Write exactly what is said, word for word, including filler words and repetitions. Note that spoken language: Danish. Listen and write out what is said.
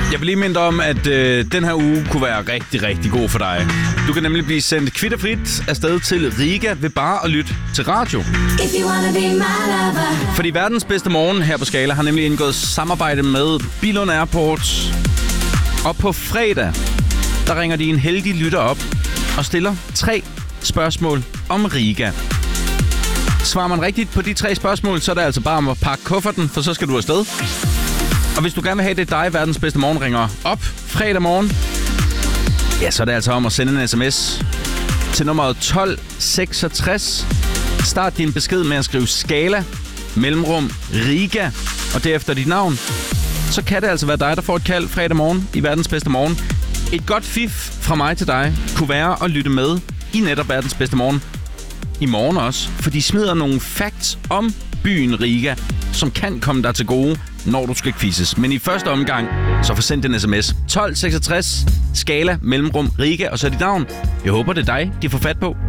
Jeg vil lige minde om, at øh, den her uge kunne være rigtig, rigtig god for dig. Du kan nemlig blive sendt kvitterfrit afsted til Riga ved bare at lytte til radio. Fordi verdens bedste morgen her på Skala har nemlig indgået samarbejde med Billund Airport. Og på fredag, der ringer de en heldig lytter op og stiller tre spørgsmål om Riga. Svarer man rigtigt på de tre spørgsmål, så er det altså bare om at pakke kufferten, for så skal du afsted. Og hvis du gerne vil have det, dig, verdens bedste morgen, ringer op fredag morgen, ja, så er det altså om at sende en sms til nummeret tolv seksogtres. Start din besked med at skrive Skala, mellemrum, Riga, og derefter dit navn. Så kan det altså være dig, der får et kald fredag morgen i verdens bedste morgen. Et godt fif fra mig til dig kunne være at lytte med i netop verdens bedste morgen i morgen også, for de smider nogle facts om byen Riga, som kan komme dig til gode, når du skal quizzes. Men i første omgang, så få sendt en sms. tolv seksogtres, Skala, mellemrum, Riga, og så dit navn. Jeg håber, det er dig, de får fat på.